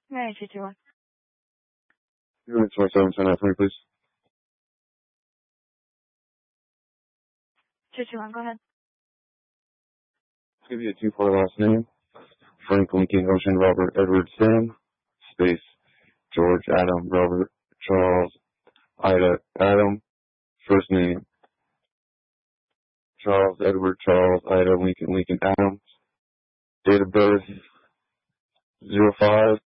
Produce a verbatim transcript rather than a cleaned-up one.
nine two two one. Unit twenty-seven, turn out for me, please. two two one, go ahead. Give you a two four last name. Frank Lincoln Ocean Robert Edward Sam. Space George Adam Robert Charles Ida Adam. First name Charles Edward Charles Ida Lincoln Lincoln Adams. Date of birth zero five